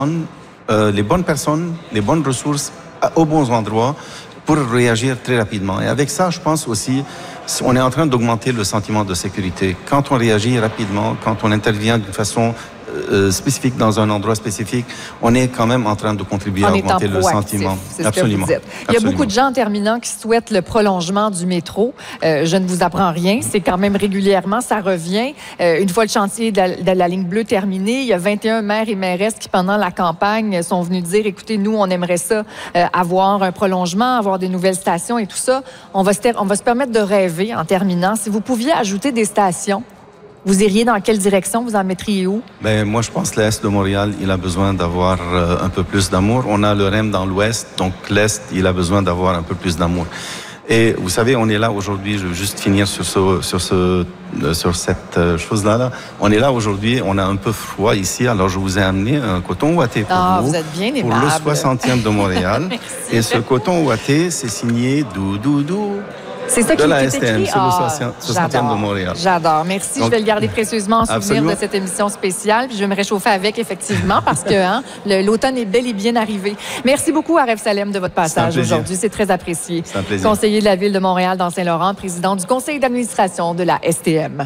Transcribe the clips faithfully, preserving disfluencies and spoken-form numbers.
euh, les bonnes personnes, les bonnes ressources aux bons endroits pour réagir très rapidement. Et avec ça, je pense aussi, on est en train d'augmenter le sentiment de sécurité. Quand on réagit rapidement, quand on intervient d'une façon euh, spécifique dans un endroit spécifique, on est quand même en train de contribuer à augmenter le sentiment. C'est Absolument. Ce que vous dites. Il y a Absolument. beaucoup de gens en terminant qui souhaitent le prolongement du métro. Euh, je ne vous apprends rien. C'est quand même régulièrement, ça revient. Euh, une fois le chantier de la, de la ligne bleue terminé, il y a vingt et un maires et mairesses qui, pendant la campagne, sont venus dire, écoutez, nous, on aimerait ça, euh, avoir un prolongement, avoir des nouvelles stations et tout ça. On va se, ter- on va se permettre de rêver en terminant. Si vous pouviez ajouter des stations, vous iriez dans quelle direction? Vous en mettriez où? Ben, moi, je pense que l'Est de Montréal, il a besoin d'avoir euh, un peu plus d'amour. On a le R E M dans l'Ouest, donc l'Est, il a besoin d'avoir un peu plus d'amour. Et vous savez, on est là aujourd'hui, je veux juste finir sur, ce, sur, ce, euh, sur cette euh, chose-là. Là. On est là aujourd'hui, on a un peu froid ici, alors je vous ai amené un coton ouaté pour ah, vous. Vous êtes bien pour aimable. le soixantième de Montréal. Et ce coton ouaté, c'est signé Dou Dou Dou. C'est ça qui, de la qui S T M, est écrit? c'est le soixantième de Montréal. J'adore. Merci. Donc, je vais le garder précieusement en souvenir absolument. de cette émission spéciale. Puis je vais me réchauffer avec, effectivement, parce que hein, le, l'automne est bel et bien arrivé. Merci beaucoup, Aref Salem, de votre passage aujourd'hui. C'est très apprécié. C'est un plaisir. Conseiller de la Ville de Montréal dans Saint-Laurent, président du conseil d'administration de la S T M.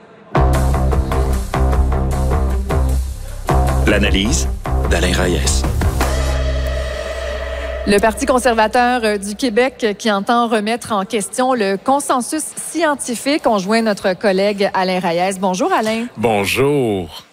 L'analyse d'Alain Reyes. Le Parti conservateur du Québec qui entend remettre en question le consensus scientifique. On joint notre collègue Alain Reyes. Bonjour, Alain. Bonjour.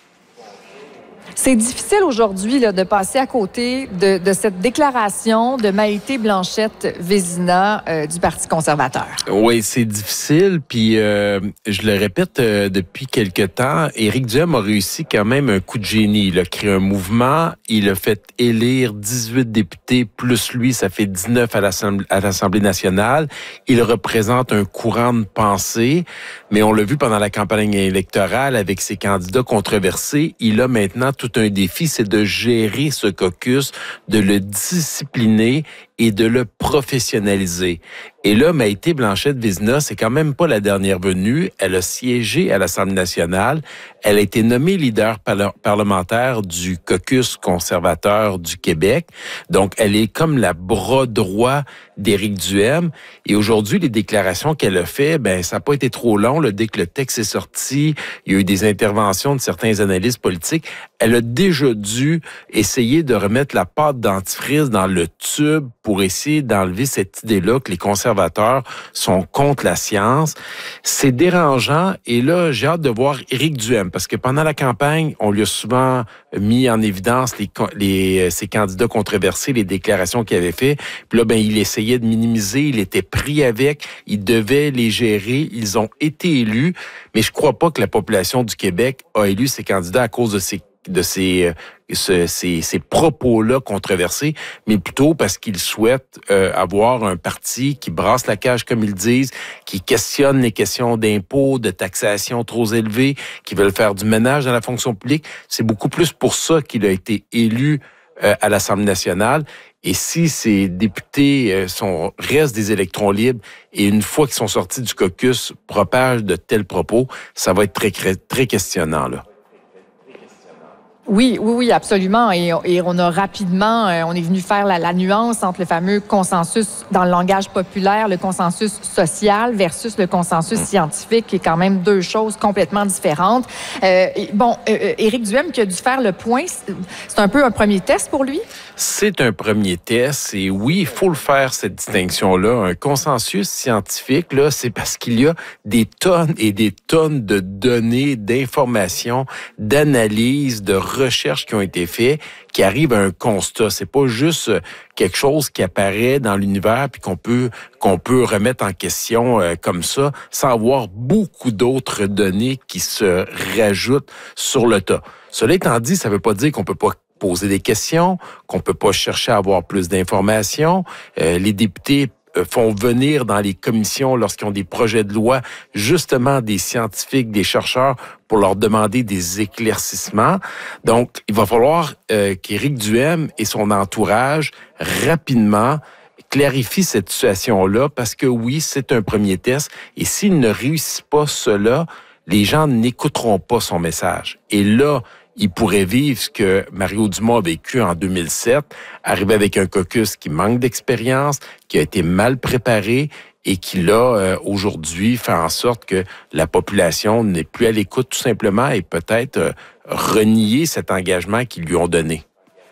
C'est difficile aujourd'hui là, de passer à côté de, de cette déclaration de Maïté Blanchette-Vézina euh, du Parti conservateur. Oui, c'est difficile. Puis, euh, je le répète euh, depuis quelque temps, Éric Duhem a réussi quand même un coup de génie. Il a créé un mouvement, il a fait élire dix-huit députés, plus lui, ça fait dix-neuf à l'Assemblée, à l'Assemblée nationale. Il représente un courant de pensée, mais on l'a vu pendant la campagne électorale avec ses candidats controversés. Il a maintenant tout un défi, c'est de gérer ce caucus, de le discipliner et de le professionnaliser. Et là, Maïté Blanchette-Vézina, c'est quand même pas la dernière venue. Elle a siégé à l'Assemblée nationale. Elle a été nommée leader par- parlementaire du caucus conservateur du Québec. Donc, elle est comme la bras droit d'Éric Duhem. Et aujourd'hui, les déclarations qu'elle a faites, ben, ça n'a pas été trop long. Là, dès que le texte est sorti, il y a eu des interventions de certains analystes politiques. Elle a déjà dû essayer de remettre la pâte dentifrice dans le tube pour essayer d'enlever cette idée-là que les conservateurs sont contre la science. C'est dérangeant. Et là, j'ai hâte de voir Éric Duhem, parce que pendant la campagne, on lui a souvent mis en évidence les, les, ses candidats controversés, les déclarations qu'il avait fait. Puis là, ben, il essayait de minimiser, il était pris avec, il devait les gérer. Ils ont été élus, mais je crois pas que la population du Québec a élu ses candidats à cause de ces de ces, ce, ces, ces propos-là controversés, mais plutôt parce qu'ils souhaitent euh, avoir un parti qui brasse la cage, comme ils disent, qui questionne les questions d'impôts, de taxation trop élevées, qui veulent faire du ménage dans la fonction publique. C'est beaucoup plus pour ça qu'il a été élu euh, à l'Assemblée nationale. Et si ces députés euh, sont, restent des électrons libres et une fois qu'ils sont sortis du caucus, propagent de tels propos, ça va être très, très questionnant, là. Oui, oui, oui, absolument. Et, et on a rapidement, euh, on est venu faire la, la nuance entre le fameux consensus dans le langage populaire, le consensus social versus le consensus scientifique, qui est quand même deux choses complètement différentes. Euh, et, bon, euh, Éric Duhem qui a dû faire le point, c'est un peu un premier test pour lui? C'est un premier test et oui, il faut le faire, cette distinction-là. Un consensus scientifique, là, c'est parce qu'il y a des tonnes et des tonnes de données, d'informations, d'analyses, de recherches qui ont été faites, qui arrivent à un constat. C'est pas juste quelque chose qui apparaît dans l'univers puis qu'on peut qu'on peut remettre en question euh, comme ça, sans avoir beaucoup d'autres données qui se rajoutent sur le tas. Cela étant dit, ça veut pas dire qu'on peut pas poser des questions, qu'on peut pas chercher à avoir plus d'informations. Euh, les députés font venir dans les commissions, lorsqu'ils ont des projets de loi, justement des scientifiques, des chercheurs, pour leur demander des éclaircissements. Donc, il va falloir euh, qu'Éric Duhem et son entourage, rapidement, clarifient cette situation-là, parce que oui, c'est un premier test, et s'il ne réussit pas cela, les gens n'écouteront pas son message. Et là, il pourrait vivre ce que Mario Dumont a vécu en deux mille sept, arriver avec un caucus qui manque d'expérience, qui a été mal préparé et qui, là, euh, aujourd'hui, fait en sorte que la population n'est plus à l'écoute tout simplement et peut-être euh, renier cet engagement qu'ils lui ont donné.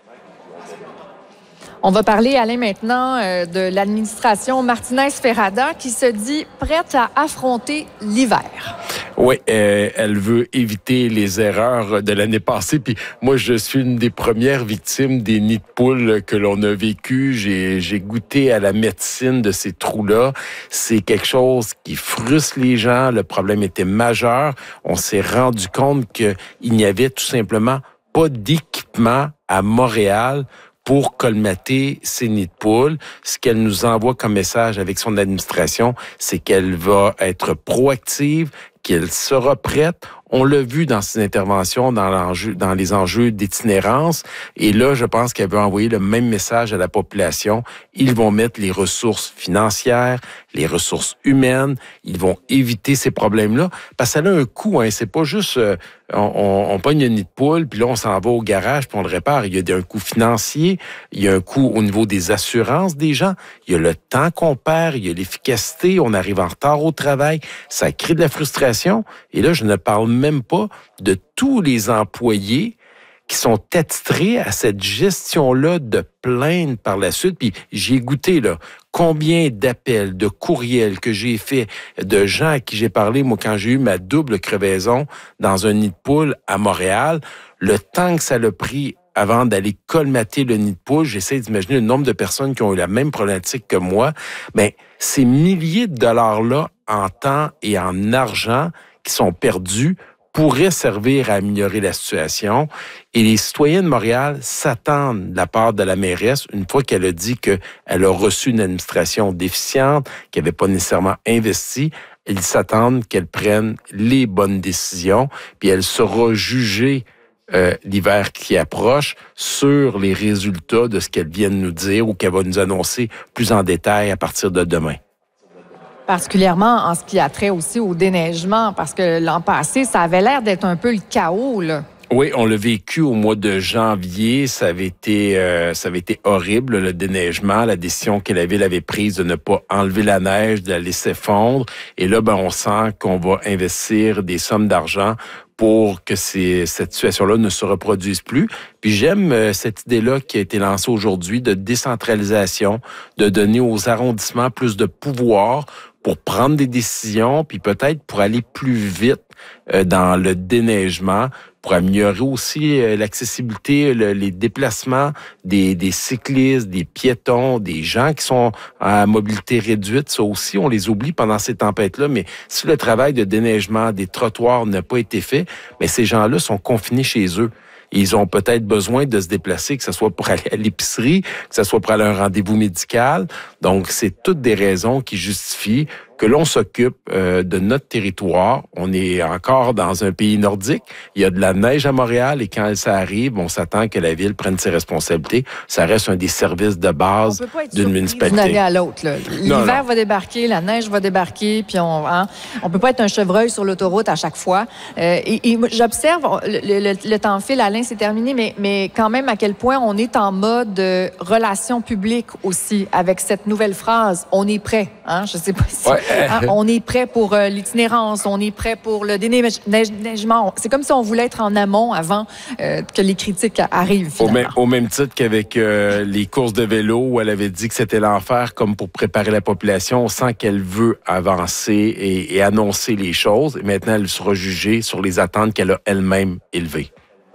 On va parler, Alain, maintenant euh, de l'administration Martinez-Ferrada qui se dit prête à affronter l'hiver. Oui, euh, elle veut éviter les erreurs de l'année passée. Puis moi, je suis une des premières victimes des nids de poules que l'on a vécu. J'ai, j'ai goûté à la médecine de ces trous-là. C'est quelque chose qui frustre les gens. Le problème était majeur. On s'est rendu compte qu'il n'y avait tout simplement pas d'équipement à Montréal pour colmater ces nids de poules. Ce qu'elle nous envoie comme message avec son administration, c'est qu'elle va être proactive, qu'elle sera prête. On l'a vu dans ses interventions, dans, l'enjeu, dans les enjeux d'itinérance. Et là, je pense qu'elle veut envoyer le même message à la population. Ils vont mettre les ressources financières, les ressources humaines. Ils vont éviter ces problèmes-là. Parce que ça a un coût. Hein. C'est pas juste euh, on, on, on pogne un nid de poule, puis là, on s'en va au garage, puis on le répare. Il y a un coût financier. Il y a un coût au niveau des assurances des gens. Il y a le temps qu'on perd. Il y a l'efficacité. On arrive en retard au travail. Ça crée de la frustration. Et là, je ne parle même pas de tous les employés qui sont attitrés à cette gestion-là de plaintes par la suite. Puis j'ai goûté, là, combien d'appels, de courriels que j'ai fait, de gens à qui j'ai parlé, moi, quand j'ai eu ma double crevaison dans un nid de poule à Montréal, le temps que ça l'a pris avant d'aller colmater le nid de poule, j'essaie d'imaginer le nombre de personnes qui ont eu la même problématique que moi. Mais ces milliers de dollars-là en temps et en argent qui sont perdus pourraient servir à améliorer la situation. Et les citoyens de Montréal s'attendent de la part de la mairesse, une fois qu'elle a dit qu'elle a reçu une administration déficiente, qu'elle n'avait pas nécessairement investi, ils s'attendent qu'elle prenne les bonnes décisions, puis elle sera jugée euh, l'hiver qui approche sur les résultats de ce qu'elle vient de nous dire ou qu'elle va nous annoncer plus en détail à partir de demain. Particulièrement en ce qui a trait aussi au déneigement, parce que l'an passé, ça avait l'air d'être un peu le chaos, là. Oui, on l'a vécu au mois de janvier. Ça avait été, euh, ça avait été horrible, le déneigement, la décision que la ville avait prise de ne pas enlever la neige, de la laisser fondre. Et là, ben, on sent qu'on va investir des sommes d'argent pour que ces, cette situation-là ne se reproduise plus. Puis j'aime euh, cette idée-là qui a été lancée aujourd'hui de décentralisation, de donner aux arrondissements plus de pouvoir pour prendre des décisions, puis peut-être pour aller plus vite euh, dans le déneigement, pour améliorer aussi euh, l'accessibilité, le, les déplacements des, des cyclistes, des piétons, des gens qui sont à mobilité réduite. Ça aussi, on les oublie pendant ces tempêtes-là, mais si le travail de déneigement des trottoirs n'a pas été fait, mais ces gens-là sont confinés chez eux. Ils ont peut-être besoin de se déplacer, que ce soit pour aller à l'épicerie, que ce soit pour aller à un rendez-vous médical. Donc, c'est toutes des raisons qui justifient que l'on s'occupe euh, de notre territoire. On est encore dans un pays nordique. Il y a de la neige à Montréal et quand ça arrive, on s'attend que la ville prenne ses responsabilités. Ça reste un des services de base d'une municipalité. D'une année à l'autre. Là. L'hiver va débarquer, la neige va débarquer, puis on hein, on peut pas être un chevreuil sur l'autoroute à chaque fois. Euh, et, et j'observe, le, le, le temps file, Alain, c'est terminé, mais, mais quand même à quel point on est en mode de relations publiques aussi avec cette nouvelle phrase. On est prêt. Hein? Je sais pas si... Ouais. Hein, on est prêt pour euh, l'itinérance, on est prêt pour le déneigement. C'est comme si on voulait être en amont avant euh, que les critiques arrivent. Au même, au même titre qu'avec euh, les courses de vélo où elle avait dit que c'était l'enfer comme pour préparer la population, on sent qu'elle veut avancer et, et annoncer les choses. Et maintenant, elle sera jugée sur les attentes qu'elle a elle-même élevées.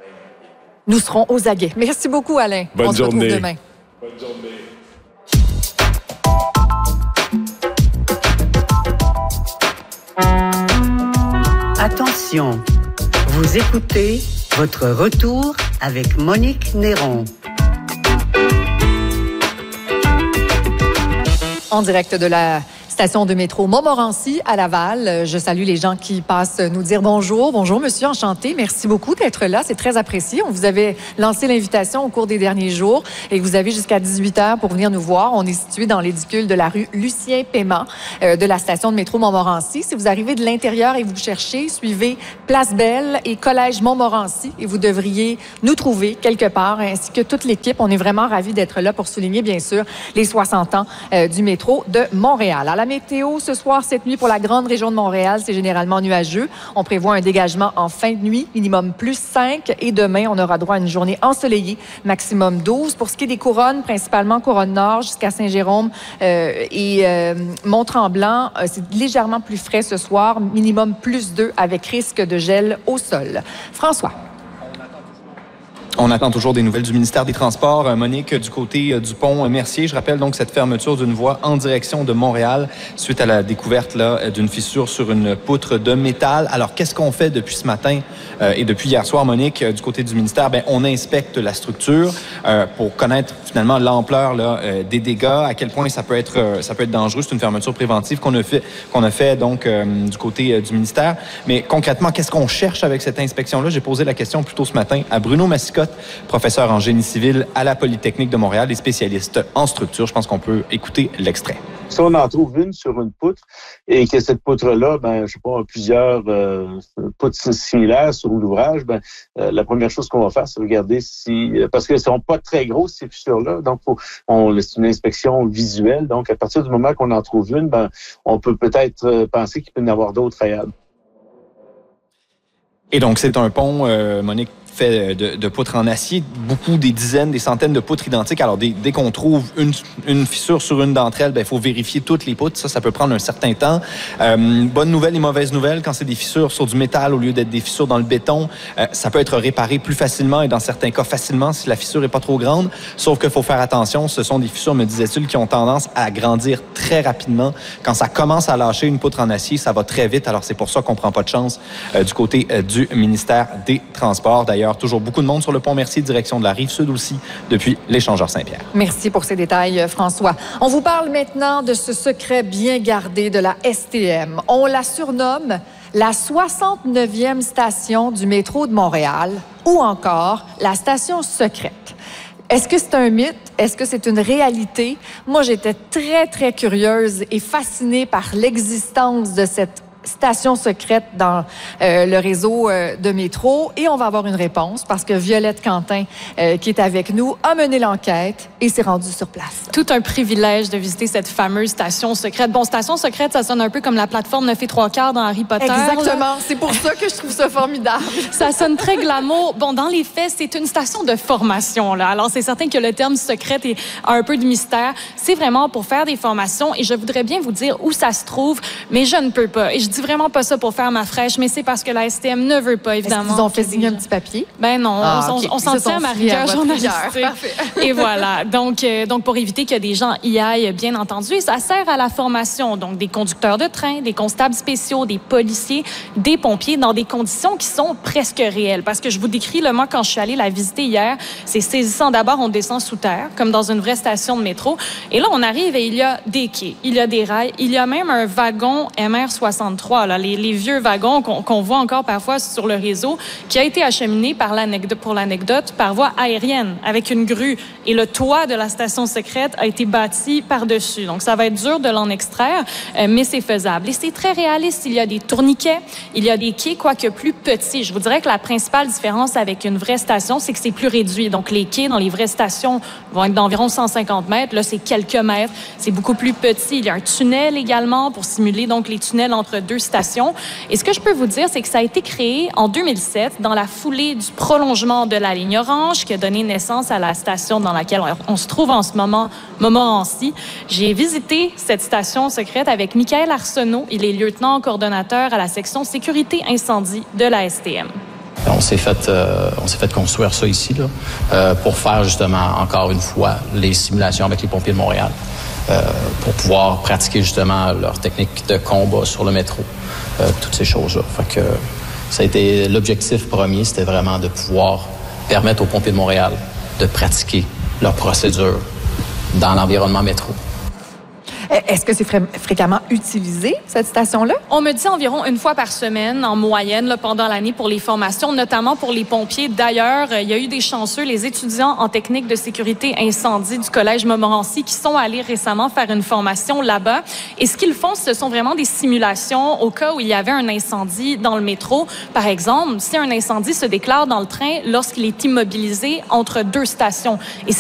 Nous serons aux aguets. Merci beaucoup, Alain. Bonne on se journée. retrouve demain. Bonne journée. Attention, vous écoutez votre retour avec Monique Néron. En direct de la station station de métro Montmorency à Laval. Je salue les gens qui passent nous dire bonjour. Bonjour, monsieur, enchanté. Merci beaucoup d'être là. C'est très apprécié. On vous avait lancé l'invitation au cours des derniers jours et vous avez jusqu'à dix-huit heures pour venir nous voir. On est situé dans l'édicule de la rue Lucien-Paiement euh, de la station de métro Montmorency. Si vous arrivez de l'intérieur et vous cherchez, suivez Place Belle et Collège Montmorency et vous devriez nous trouver quelque part, ainsi que toute l'équipe. On est vraiment ravis d'être là pour souligner, bien sûr, les soixante ans euh, du métro de Montréal. À la météo, ce soir, cette nuit, pour la grande région de Montréal, c'est généralement nuageux. On prévoit un dégagement en fin de nuit, minimum plus cinq. Et demain, on aura droit à une journée ensoleillée, maximum douze. Pour ce qui est des couronnes, principalement couronne nord jusqu'à Saint-Jérôme euh, et euh, Mont-Tremblant, euh, c'est légèrement plus frais ce soir, minimum plus deux avec risque de gel au sol. François. On attend toujours des nouvelles du ministère des Transports. Monique, du côté du pont Mercier, je rappelle donc cette fermeture d'une voie en direction de Montréal suite à la découverte là d'une fissure sur une poutre de métal. Alors, qu'est-ce qu'on fait depuis ce matin euh, et depuis hier soir, Monique, du côté du ministère? Ben, on inspecte la structure euh, pour connaître finalement l'ampleur là, euh, des dégâts, à quel point ça peut être euh, ça peut être dangereux. C'est une fermeture préventive qu'on a fait qu'on a fait donc euh, du côté euh, du ministère. Mais concrètement, qu'est-ce qu'on cherche avec cette inspection-là? J'ai posé la question plus tôt ce matin à Bruno Massicotte, professeur en génie civil à la Polytechnique de Montréal et spécialiste en structure. Je pense qu'on peut écouter l'extrait. Si on en trouve une sur une poutre et que cette poutre-là, ben, je sais pas, plusieurs euh, poutres similaires sur l'ouvrage, ben, euh, la première chose qu'on va faire, c'est regarder si, parce qu'elles sont pas très grosses, ces fissures-là, donc faut, on, c'est une inspection visuelle. Donc, à partir du moment qu'on en trouve une, ben, on peut peut-être penser qu'il peut y en avoir d'autres ailleurs. Et donc, c'est un pont, euh, Monique, fait de, de poutres en acier, beaucoup, des dizaines, des centaines de poutres identiques. Alors, dès, dès qu'on trouve une, une fissure sur une d'entre elles, il faut vérifier toutes les poutres. Ça, ça peut prendre un certain temps. Euh, bonne nouvelle et mauvaise nouvelle, quand c'est des fissures sur du métal au lieu d'être des fissures dans le béton, euh, ça peut être réparé plus facilement et dans certains cas facilement si la fissure n'est pas trop grande. Sauf qu'il faut faire attention, ce sont des fissures, me disait-il, qui ont tendance à grandir très rapidement. Quand ça commence à lâcher une poutre en acier, ça va très vite. Alors, c'est pour ça qu'on prend pas de chance euh, du côté euh, du ministère des Transports. D'ailleurs, toujours beaucoup de monde sur le pont Mercier, direction de la Rive-Sud aussi, depuis l'échangeur Saint-Pierre. Merci pour ces détails, François. On vous parle maintenant de ce secret bien gardé de la S T M. On la surnomme la soixante-neuvième station du métro de Montréal ou encore la station secrète. Est-ce que c'est un mythe? Est-ce que c'est une réalité? Moi, j'étais très, très curieuse et fascinée par l'existence de cette station secrète dans euh, le réseau euh, de métro. Et on va avoir une réponse parce que Violette Quentin, euh, qui est avec nous, a mené l'enquête et s'est rendue sur place. Tout un privilège de visiter cette fameuse station secrète. Bon, station secrète, ça sonne un peu comme la plateforme neuf et trois quarts dans Harry Potter. Exactement. C'est pour ça que je trouve ça formidable. Ça sonne très glamour. Bon, dans les faits, c'est une station de formation, là. Alors, c'est certain que le terme secrète est un peu de mystère. C'est vraiment pour faire des formations et je voudrais bien vous dire où ça se trouve, mais je ne peux pas. Et je dis vraiment pas ça pour faire ma fraîche, mais c'est parce que la S T M ne veut pas, évidemment. Est-ce qu'ils ont fait signer un petit papier? Ben non, ah, on, okay. on, on s'en tient à ma rigueur journalistique. Et voilà. Donc, euh, donc, pour éviter que des gens y aillent, bien entendu, ça sert à la formation. Donc, des conducteurs de train, des constables spéciaux, des policiers, des pompiers, dans des conditions qui sont presque réelles. Parce que je vous décris, là, moi, quand je suis allée la visiter hier, c'est saisissant. D'abord, on descend sous terre, comme dans une vraie station de métro. Et là, on arrive et il y a des quais, il y a des rails, il y a même un wagon M R soixante-trois, là, les, les vieux wagons qu'on, qu'on voit encore parfois sur le réseau, qui a été acheminé par l'anecdote, pour l'anecdote par voie aérienne, avec une grue. Et le toit de la station secrète a été bâti par-dessus. Donc, ça va être dur de l'en extraire, euh, mais c'est faisable. Et c'est très réaliste. Il y a des tourniquets, il y a des quais, quoique plus petits. Je vous dirais que la principale différence avec une vraie station, c'est que c'est plus réduit. Donc, les quais dans les vraies stations vont être d'environ cent cinquante mètres. Là, c'est quelques mètres. C'est beaucoup plus petit. Il y a un tunnel également pour simuler donc les tunnels entre deux stations. Et ce que je peux vous dire, c'est que ça a été créé en deux mille sept dans la foulée du prolongement de la ligne orange qui a donné naissance à la station dans laquelle on, on se trouve en ce moment, Montmorency. J'ai visité cette station secrète avec Michael Arsenault. Il est lieutenant coordonnateur à la section sécurité incendie de la S T M. On s'est fait, euh, on s'est fait construire ça ici là, euh, pour faire justement, encore une fois, les simulations avec les pompiers de Montréal, euh, pour pouvoir pratiquer justement leur technique de combat sur le métro, euh, toutes ces choses-là. Fait que ça a été l'objectif premier, c'était vraiment de pouvoir permettre aux pompiers de Montréal de pratiquer leur procédure dans l'environnement métro. Est-ce que c'est fré- fréquemment utilisé, cette station-là? On me dit environ une fois par semaine, en moyenne, là, pendant l'année pour les formations, notamment pour les pompiers. D'ailleurs, il y a eu des chanceux, les étudiants en technique de sécurité incendie du Collège Montmorency qui sont allés récemment faire une formation là-bas. Et ce qu'ils font, ce sont vraiment des simulations au cas où il y avait un incendie dans le métro. Par exemple, si un incendie se déclare dans le train lorsqu'il est immobilisé entre deux stations. Et